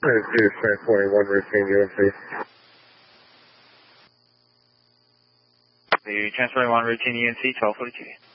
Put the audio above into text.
is transporting 1 routine UNC. The transporting 1 routine UNC 1242.